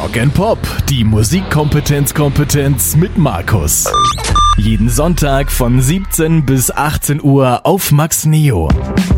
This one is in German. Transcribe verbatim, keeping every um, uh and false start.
Rock and Pop, die Musikkompetenz-Kompetenz mit Markus. Jeden Sonntag von siebzehn bis achtzehn Uhr auf Max Neo.